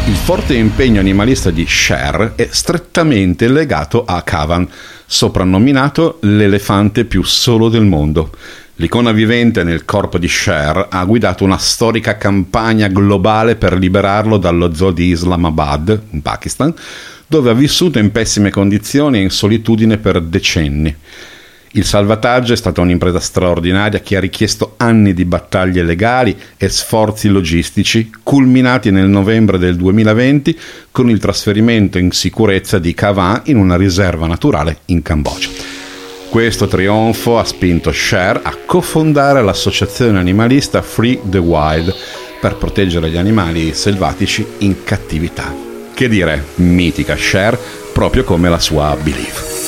Il forte impegno animalista di Cher è strettamente legato a Cavan, soprannominato l'elefante più solo del mondo. L'icona vivente nel corpo di Cher ha guidato una storica campagna globale per liberarlo dallo zoo di Islamabad, in Pakistan, dove ha vissuto in pessime condizioni e in solitudine per decenni. Il salvataggio è stata un'impresa straordinaria che ha richiesto anni di battaglie legali e sforzi logistici, culminati nel novembre del 2020 con il trasferimento in sicurezza di Cavan in una riserva naturale in Cambogia. Questo trionfo ha spinto Cher a cofondare l'associazione animalista Free the Wild per proteggere gli animali selvatici in cattività. Che dire, mitica Cher, proprio come la sua Believe.